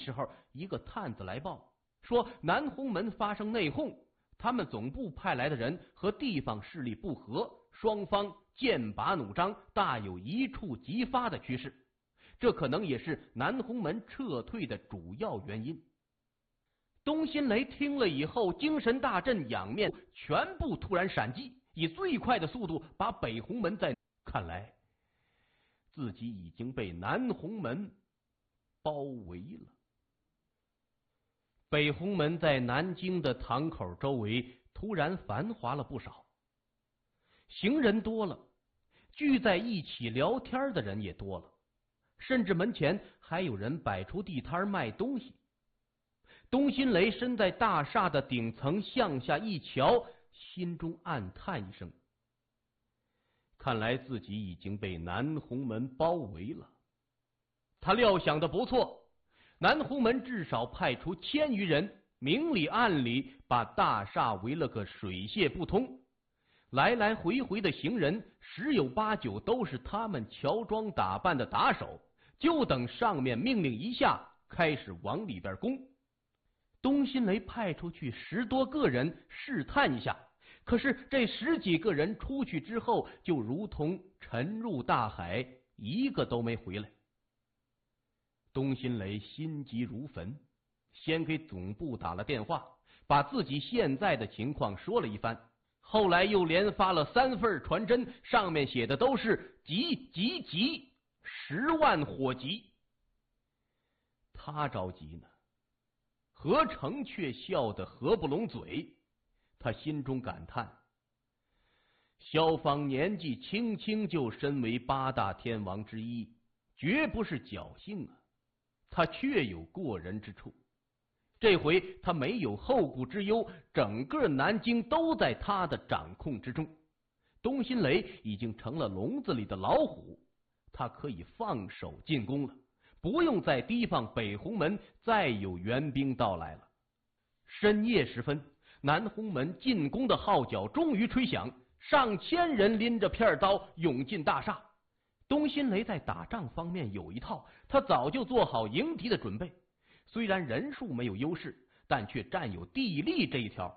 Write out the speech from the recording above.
时候，一个探子来报说南红门发生内讧，他们总部派来的人和地方势力不和，双方剑拔弩张，大有一触即发的趋势。这可能也是南红门撤退的主要原因。东辛雷听了以后，精神大振，仰面全部突然闪击，以最快的速度把北红门在……看来自己已经被南红门包围了。北红门在南京的堂口周围突然繁华了不少，行人多了，聚在一起聊天的人也多了，甚至门前还有人摆出地摊卖东西。东辛雷身在大厦的顶层，向下一瞧，心中暗叹一声，看来自己已经被南红门包围了。他料想的不错，南红门至少派出1000余人，明里暗里把大厦围了个水泄不通。来来回回的行人十有八九都是他们乔装打扮的打手，就等上面命令一下，开始往里边攻。东辛雷派出去10多个人试探一下，可是这10几个人出去之后，就如同沉入大海，一个都没回来。东辛雷心急如焚，先给总部打了电话，把自己现在的情况说了一番，后来又连发了3份传真，上面写的都是急急急，10万火急。他着急呢，何成却笑得合不拢嘴。他心中感叹，萧芳年纪轻轻就身为8大天王之一，绝不是侥幸啊，他确有过人之处。这回他没有后顾之忧，整个南京都在他的掌控之中。东辛雷已经成了笼子里的老虎，他可以放手进攻了，不用再提防北红门再有援兵到来了。深夜时分，南红门进攻的号角终于吹响，上千人拎着片刀涌进大厦。东辛雷在打仗方面有一套，他早就做好迎敌的准备。虽然人数没有优势，但却占有地利这一条。